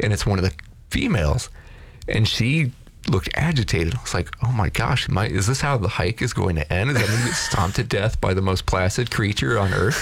and it's one of the females, and she looked agitated. I was like, oh my gosh, is this how the hike is going to end? Is that going to get stomped to death by the most placid creature on earth?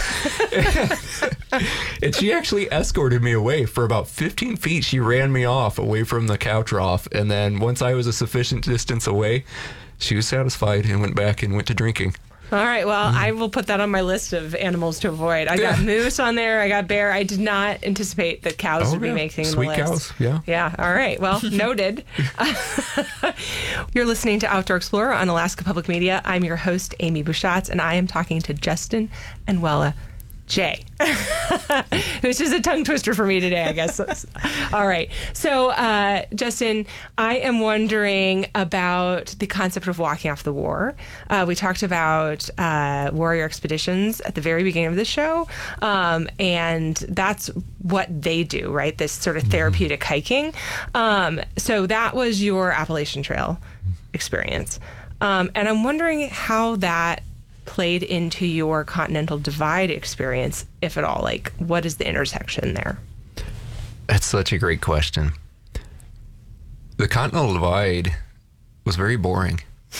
And she actually escorted me away for about 15 feet. She ran me off away from the cow trough. And then once I was a sufficient distance away, she was satisfied and went back and went to drinking. All right. Well, I will put that on my list of animals to avoid. I got moose on there. I got bear. I did not anticipate that cows would be making Sweet the list. Cows, yeah. Yeah. All right. Well, noted. You're listening to Outdoor Explorer on Alaska Public Media. I'm your host, Amy Bouchatz, and I am talking to Justin and Wella J, which is a tongue twister for me today, I guess. All right. So, Justin, I am wondering about the concept of walking off the war. We talked about warrior expeditions at the very beginning of the show, and that's what they do, right? This sort of therapeutic hiking. So that was your Appalachian Trail experience. And I'm wondering how that played into your Continental Divide experience, if at all. Like, what is the intersection there? That's such a great question. The Continental Divide was very boring.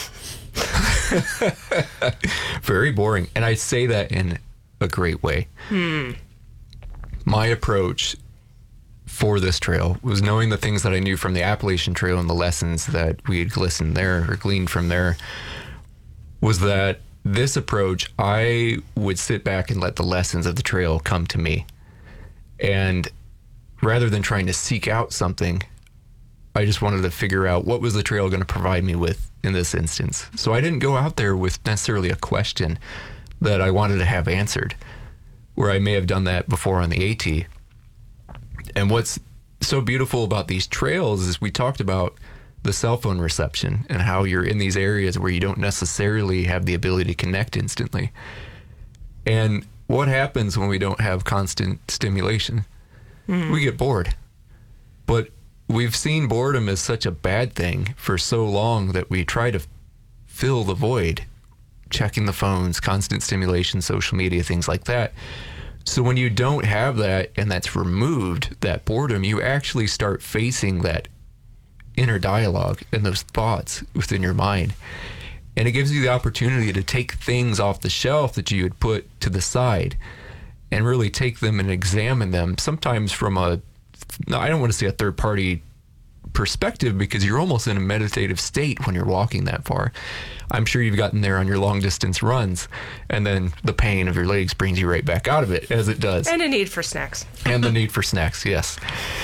Very boring. And I say that in a great way. My approach for this trail was knowing the things that I knew from the Appalachian Trail and the lessons that we had gleaned from there, was that this approach, I would sit back and let the lessons of the trail come to me. And rather than trying to seek out something, I just wanted to figure out what was the trail going to provide me with in this instance. So I didn't go out there with necessarily a question that I wanted to have answered, where I may have done that before on the AT. And what's so beautiful about these trails is we talked about the cell phone reception and how you're in these areas where you don't necessarily have the ability to connect instantly. And what happens when we don't have constant stimulation? We get bored. But we've seen boredom as such a bad thing for so long that we try to fill the void, checking the phones, constant stimulation, social media, things like that. So when you don't have that and that's removed, that boredom, you actually start facing that inner dialogue and those thoughts within your mind. And it gives you the opportunity to take things off the shelf that you had put to the side and really take them and examine them, sometimes from I don't want to say a third party perspective, because you're almost in a meditative state when you're walking that far. I'm sure you've gotten there on your long distance runs, and then the pain of your legs brings you right back out of it, as it does. And a need for snacks. And the need for snacks, yes.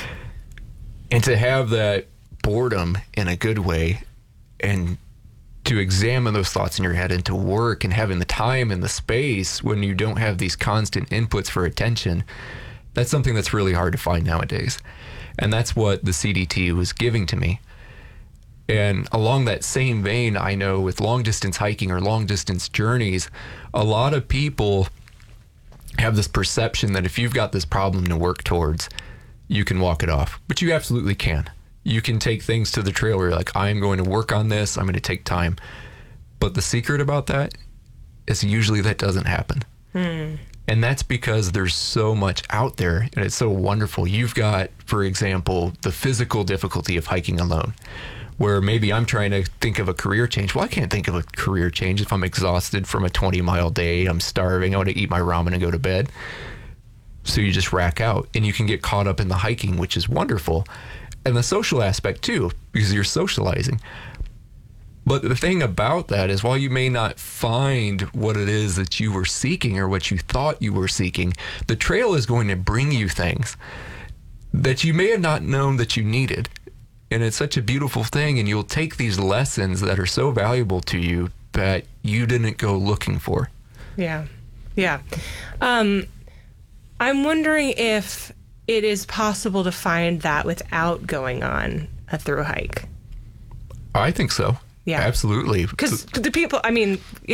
And to have that boredom in a good way, and to examine those thoughts in your head, and to work and having the time and the space when you don't have these constant inputs for attention, that's something that's really hard to find nowadays. And that's what the CDT was giving to me. And along that same vein, I know with long distance hiking or long distance journeys, a lot of people have this perception that if you've got this problem to work towards, you can walk it off. But you absolutely can. You can take things to the trail where you're like, I'm going to work on this, I'm going to take time. But the secret about that is usually that doesn't happen. And that's because there's so much out there, and it's so wonderful. You've got, for example, the physical difficulty of hiking alone, where maybe I'm trying to think of a career change. Well, I can't think of a career change if I'm exhausted from a 20-mile day, I'm starving, I want to eat my ramen and go to bed. So you just rack out, and you can get caught up in the hiking, which is wonderful. And the social aspect too, because you're socializing. But the thing about that is, while you may not find what it is that you were seeking or what you thought you were seeking, the trail is going to bring you things that you may have not known that you needed. And it's such a beautiful thing, and you'll take these lessons that are so valuable to you that you didn't go looking for. Yeah. I'm wondering if it is possible to find that without going on a through hike. I think so. Yeah. Absolutely. Because the people, I mean,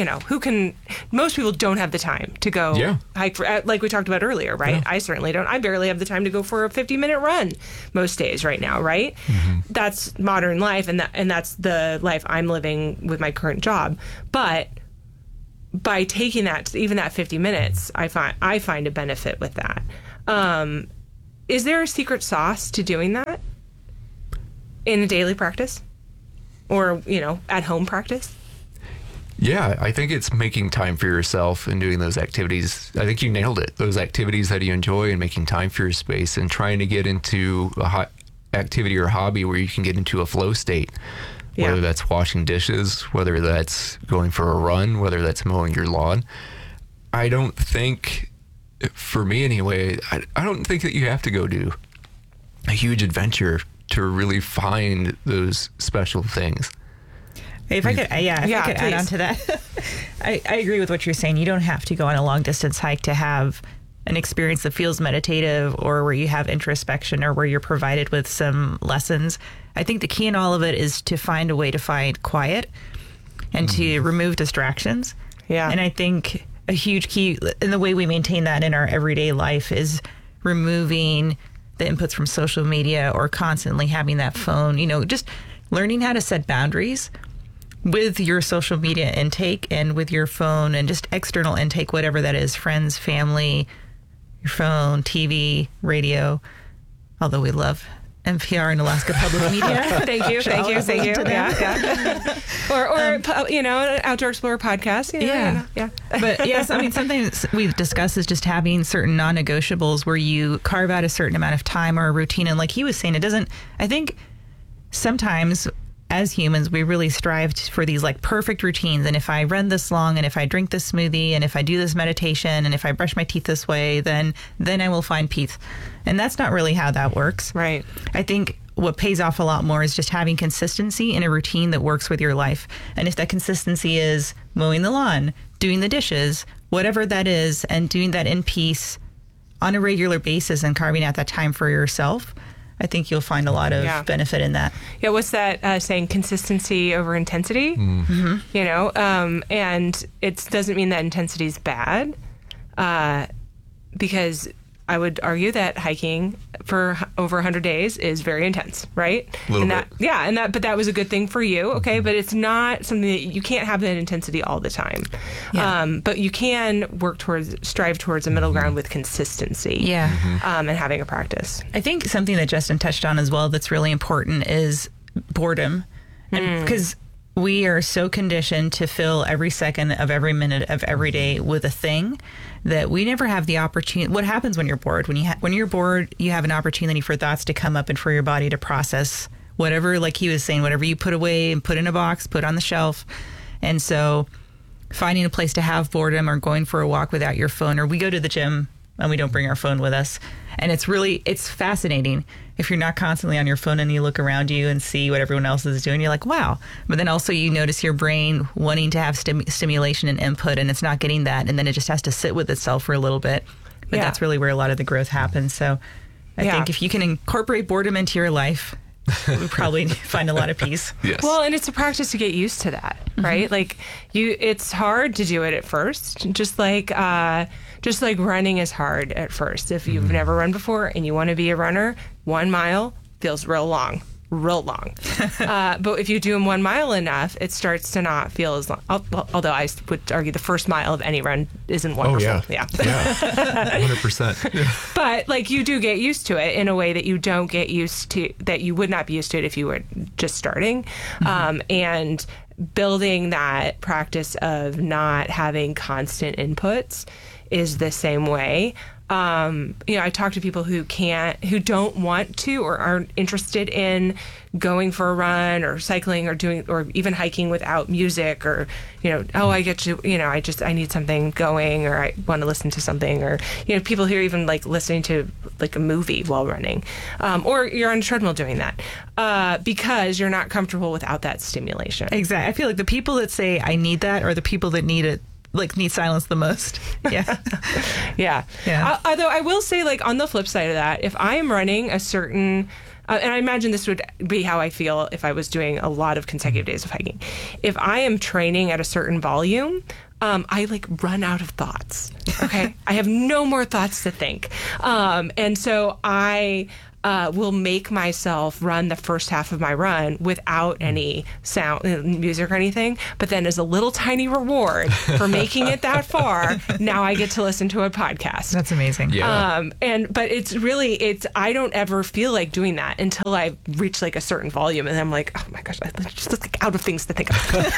most people don't have the time to go hike, like we talked about earlier, right? Yeah. I certainly don't. I barely have the time to go for a 50-minute run most days right now, right? Mm-hmm. That's modern life, and that's the life I'm living with my current job. But by taking that, even that 50 minutes, I find a benefit with that. is there a secret sauce to doing that in a daily practice or, at home practice? Yeah, I think it's making time for yourself and doing those activities. I think you nailed it. Those activities that you enjoy and making time for your space and trying to get into a activity or hobby where you can get into a flow state. Yeah. Whether that's washing dishes, whether that's going for a run, whether that's mowing your lawn. I don't think, for me anyway, I don't think that you have to go do a huge adventure to really find those special things. If I could, I could add on to that. I agree with what you're saying. You don't have to go on a long distance hike to have an experience that feels meditative or where you have introspection or where you're provided with some lessons. I think the key in all of it is to find a way to find quiet and to remove distractions. Yeah. And I think a huge key in the way we maintain that in our everyday life is removing the inputs from social media or constantly having that phone, just learning how to set boundaries with your social media intake and with your phone and just external intake, whatever that is, friends, family, your phone, TV, radio, although we love NPR and Alaska Public Media. Thank you. Yeah. Or an Outdoor Explorer podcast. Yeah. But yes, something we've discussed is just having certain non-negotiables where you carve out a certain amount of time or a routine. And like he was saying, I think sometimes as humans, we really strive for these like perfect routines. And if I run this long and if I drink this smoothie and if I do this meditation and if I brush my teeth this way, then I will find peace. And that's not really how that works. Right. I think what pays off a lot more is just having consistency in a routine that works with your life. And if that consistency is mowing the lawn, doing the dishes, whatever that is, and doing that in peace on a regular basis and carving out that time for yourself, I think you'll find a lot of benefit in that. Yeah, what's that saying? Consistency over intensity. Mm-hmm. And it doesn't mean that intensity is bad, because I would argue that hiking for over 100 days is very intense, right? But that was a good thing for you, okay? Mm-hmm. But it's not something that you can't have that intensity all the time. Yeah. But you can strive towards a middle ground with consistency. Yeah. And having a practice. I think something that Justin touched on as well that's really important is boredom, and because we are so conditioned to fill every second of every minute of every day with a thing that we never have the opportunity. What happens when you're bored? When you're bored, you have an opportunity for thoughts to come up and for your body to process whatever, like he was saying, whatever you put away and put in a box, put on the shelf. And so finding a place to have boredom or going for a walk without your phone, or we go to the gym and we don't bring our phone with us. And it's fascinating if you're not constantly on your phone and you look around you and see what everyone else is doing. You're like, wow. But then also you notice your brain wanting to have stimulation and input, and it's not getting that. And then it just has to sit with itself for a little bit. But that's really where a lot of the growth happens. So I think if you can incorporate boredom into your life, we probably find a lot of peace. Yes. Well, and it's a practice to get used to that, right? Mm-hmm. Like it's hard to do it at first, just like running is hard at first. If you've never run before and you want to be a runner, 1 mile feels real long. But if you do them 1 mile enough, it starts to not feel as long. Although I would argue the first mile of any run isn't wonderful. Oh, yeah. 100%. But you do get used to it in a way that you don't get used to, that you would not be used to it if you were just starting. Mm-hmm. And building that practice of not having constant inputs is the same way. I talk to people who don't want to or aren't interested in going for a run or cycling or even hiking without music, or, I need something going, or I want to listen to something, or, people who are even listening to a movie while running, or you're on a treadmill doing that, because you're not comfortable without that stimulation. Exactly. I feel like the people that say I need that are the people that need it. Need silence the most. Yeah. Yeah. Although I will say, on the flip side of that, if I am running a certain, and I imagine this would be how I feel if I was doing a lot of consecutive days of hiking. If I am training at a certain volume, I run out of thoughts. Okay. I have no more thoughts to think. And so I will make myself run the first half of my run without any sound, music or anything. But then as a little tiny reward for making it that far, now I get to listen to a podcast. That's amazing. Yeah. But I don't ever feel like doing that until I reach like a certain volume, and I'm like, oh my gosh, I'm just like out of things to think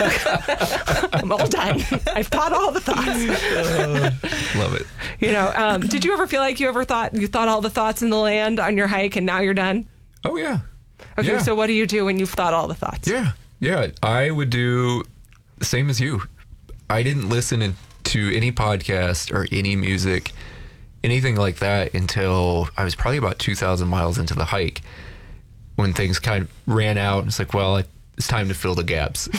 of. I'm all done. I've thought all the thoughts. Love it. Did you ever feel like you thought all the thoughts in the land on your hike, and now you're done? Oh, yeah. Okay, Yeah. so what do you do when you've thought all the thoughts? Yeah. I would do the same as you. I didn't listen to any podcast or any music, anything like that, until I was probably about 2,000 miles into the hike, when things kind of ran out. It's like, well, it's time to fill the gaps.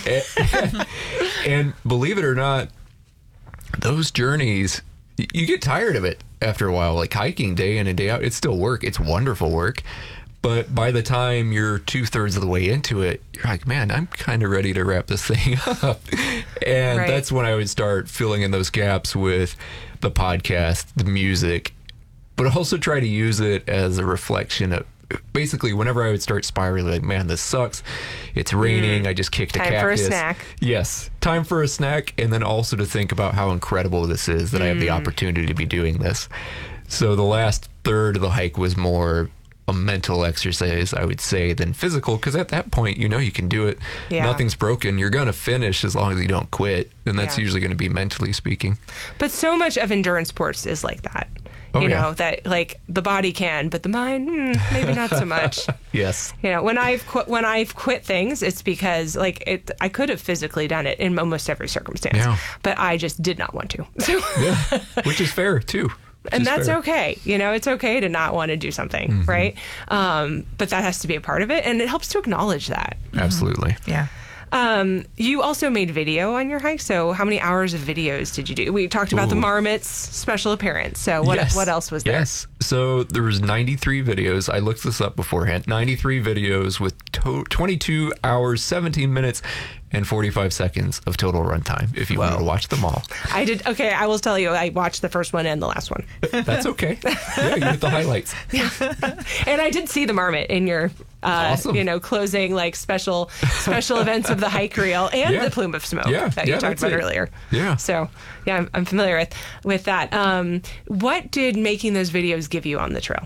And believe it or not, those journeys, you get tired of it after a while. Like hiking day in and day out, it's still work. It's wonderful work. But by the time you're 2/3 of the way into it, you're like, man, I'm kind of ready to wrap this thing up. And Right. that's when I would start filling in those gaps with the podcast, the music, but also try to use it as a reflection of, basically, whenever I would start spiraling, like, man, this sucks. It's raining. I just kicked a Time cactus. for a snack. Yes, time for a snack. And then also to think about how incredible this is that I have the opportunity to be doing this. So the last third of the hike was more a mental exercise, I would say, than physical, because at that point, you can do it. Yeah. Nothing's broken. You're going to finish as long as you don't quit. And that's Yeah. usually going to be mentally speaking. But so much of endurance sports is like that. Oh, yeah. That like the body can, but the mind, maybe not so much. Yes. When I've quit things, it's because I could have physically done it in almost every circumstance, Yeah. but I just did not want to. So, Yeah. Which is fair, too. and that's okay. It's okay to not want to do something, right? But that has to be a part of it, and it helps to acknowledge that. Absolutely. Yeah. You also made video on your hike. So how many hours of videos did you do? We talked about the Marmots special appearance. So what else was there? Yes. So there was 93 videos. I looked this up beforehand. 93 videos with 22 hours, 17 minutes, and 45 seconds of total runtime, if you wanted to watch them all. I did. Okay, I will tell you, I watched the first one and the last one. That's okay. Yeah, you get the highlights. And I did see the marmot in your, Awesome. closing special events of the hike reel and Yeah. the plume of smoke Yeah, that you talked that's about it. earlier. Yeah. So, yeah, I'm familiar with that. What did making those videos give you on the trail?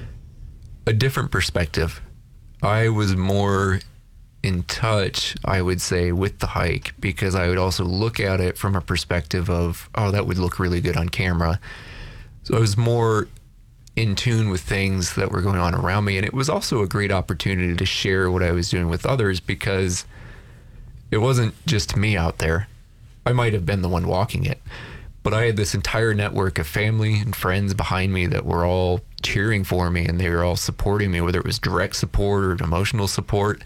A different perspective. I was more in touch, I would say, with the hike, because I would also look at it from a perspective of, oh, that would look really good on camera. So I was more in tune with things that were going on around me. And it was also a great opportunity to share what I was doing with others, because it wasn't just me out there. I might have been the one walking it, but I had this entire network of family and friends behind me that were all cheering for me, and they were all supporting me, whether it was direct support or emotional support.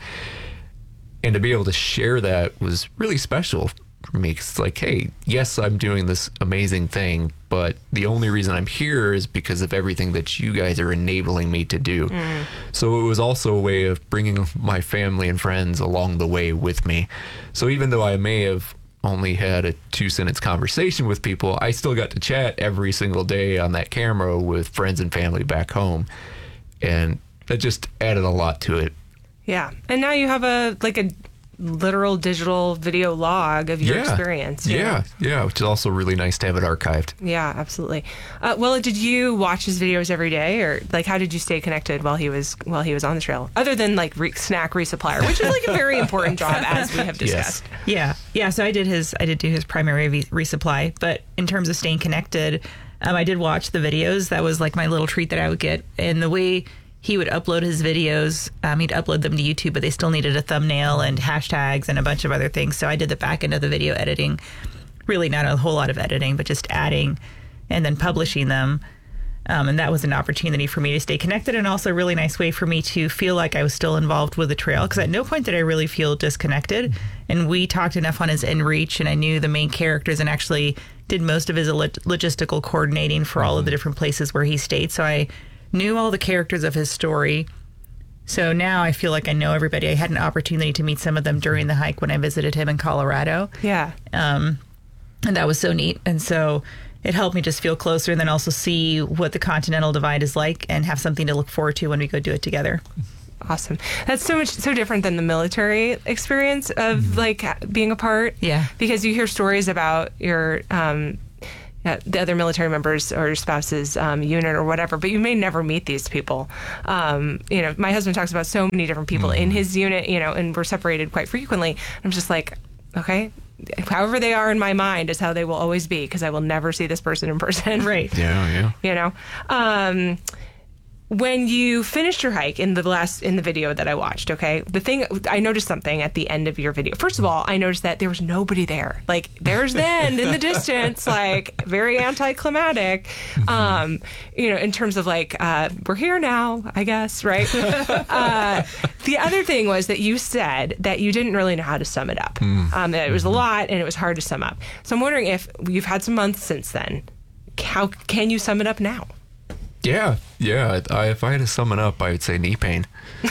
And to be able to share that was really special for me. 'Cause it's like, hey, yes, I'm doing this amazing thing, but the only reason I'm here is because of everything that you guys are enabling me to do. So it was also a way of bringing my family and friends along the way with me. So even though I may have only had a 2-sentence conversation with people, I still got to chat every single day on that camera with friends and family back home. And that just added a lot to it. Yeah. And now you have a literal digital video log of your experience. Yeah, which is also really nice to have it archived. Yeah, absolutely. Well, did you watch his videos every day, or how did you stay connected while he was on the trail? Other than snack resupplier, which is a very important job, as we have discussed. Yeah. So I did do his primary resupply, but in terms of staying connected, I did watch the videos. That was my little treat that I would get. And the way he would upload his videos, he'd upload them to YouTube, but they still needed a thumbnail and hashtags and a bunch of other things. So I did the back end of the video editing, really not a whole lot of editing, but just adding and then publishing them. And that was an opportunity for me to stay connected, and also a really nice way for me to feel like I was still involved with the trail, because at no point did I really feel disconnected. And we talked enough on his in-reach, and I knew the main characters and actually did most of his logistical coordinating for all of the different places where he stayed. So I knew all the characters of his story. So now I feel like I know everybody. I had an opportunity to meet some of them during the hike when I visited him in Colorado. Yeah. And that was so neat. And so it helped me just feel closer and then also see what the Continental Divide is like and have something to look forward to when we go do it together. Awesome. That's so different than the military experience of like being apart. Yeah. Because you hear stories about your the other military members or your spouse's unit or whatever, but you may never meet these people. My husband talks about so many different people in his unit, and we're separated quite frequently. I'm just like, okay, however they are in my mind is how they will always be, because I will never see this person in person. Right. Yeah. When you finished your hike in the video that I watched, okay, I noticed something at the end of your video. First of all, I noticed that there was nobody there. Like, there's the end in the distance, like very anticlimactic, in terms of like, we're here now, I guess, right? The other thing was that you said that you didn't really know how to sum it up. That it was a lot and it was hard to sum up. So I'm wondering if you've had some months since then, how can you sum it up now? Yeah. If I had to sum it up, I would say knee pain.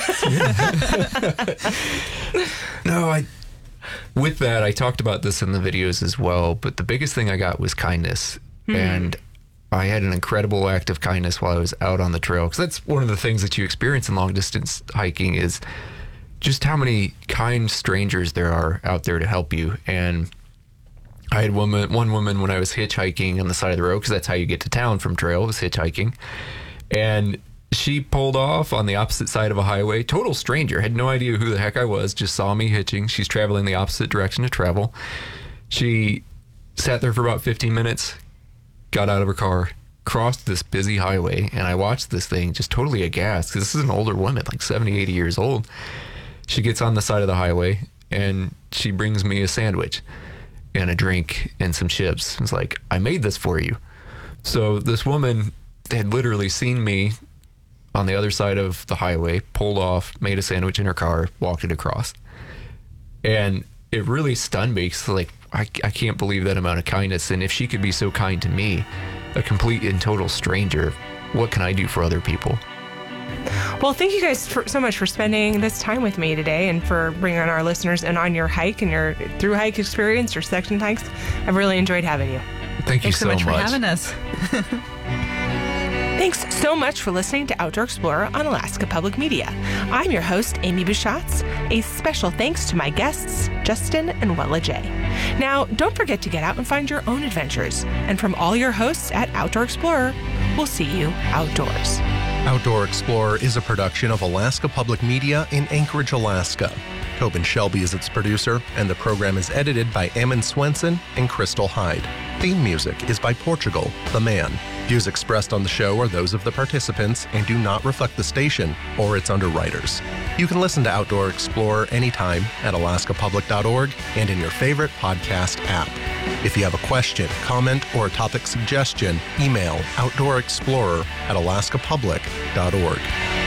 With that, I talked about this in the videos as well, but the biggest thing I got was kindness. And I had an incredible act of kindness while I was out on the trail, because that's one of the things that you experience in long distance hiking is just how many kind strangers there are out there to help you. And I had one woman when I was hitchhiking on the side of the road, because that's how you get to town from trail, was hitchhiking. And she pulled off on the opposite side of a highway, total stranger, had no idea who the heck I was, just saw me hitching. She's traveling the opposite direction to travel. She sat there for about 15 minutes, got out of her car, crossed this busy highway, and I watched this thing just totally aghast, because this is an older woman, like 70, 80 years old. She gets on the side of the highway, and she brings me a sandwich and a drink and some chips. It's like, I made this for you. So this woman had literally seen me on the other side of the highway, pulled off, made a sandwich in her car, walked it across. And it really stunned me, because like, I can't believe that amount of kindness. And if she could be so kind to me, a complete and total stranger, what can I do for other people? Well, thank you guys so much for spending this time with me today, and for bringing our listeners in on your hike and your through hike experience, your section hikes. I've really enjoyed having you. Thank you Thanks so much for having us. Thanks so much for listening to Outdoor Explorer on Alaska Public Media. I'm your host, Amy Buschatz. A special thanks to my guests, Justin and Wella J. Now, don't forget to get out and find your own adventures. And from all your hosts at Outdoor Explorer, we'll see you outdoors. Outdoor Explorer is a production of Alaska Public Media in Anchorage, Alaska. Tobin Shelby is its producer, and the program is edited by Ammon Swenson and Crystal Hyde. Theme music is by Portugal, The Man. Views expressed on the show are those of the participants and do not reflect the station or its underwriters. You can listen to Outdoor Explorer anytime at alaskapublic.org and in your favorite podcast app. If you have a question, comment, or a topic suggestion, email outdoorexplorer@alaskapublic.org.